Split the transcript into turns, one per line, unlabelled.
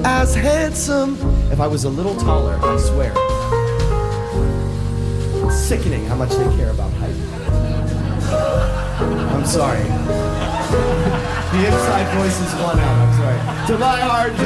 as handsome. If I was a little taller, I swear. It's sickening how much they care about height. I'm sorry. The inside voice is won out, I'm sorry. To my heart,